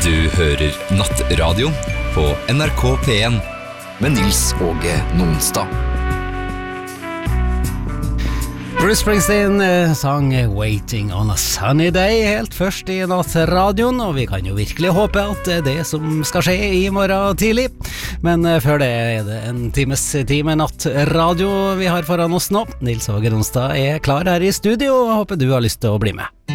Du hører Nattradio på NRK P1 med Nils Åge Nonstad. Bruce Springsteen sang Waiting on a Sunny Day helt først i Nattradioen, og vi kan jo virkelig håpe at det er det som skal skje i morgen tidlig. Men før det er det en times tid med Nattradio vi har foran oss nå. Nils Åge Nonstad er klar her i studio, og håper du har lyst til å bli med.